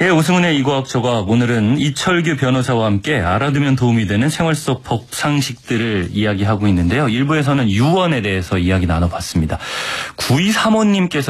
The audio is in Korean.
예, 오승훈의 이과학 저과학. 오늘은 이철규 변호사와 함께 알아두면 도움이 되는 생활 속 법 상식들을 이야기하고 있는데요. 1부에서는 유언에 대해서 이야기 나눠봤습니다. 9235님께서